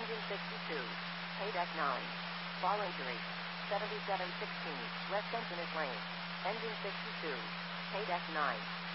Engine 62. Paydeck 9. Fall injury. 7716. West Sentinel Lane. Engine 62. Paydeck 9.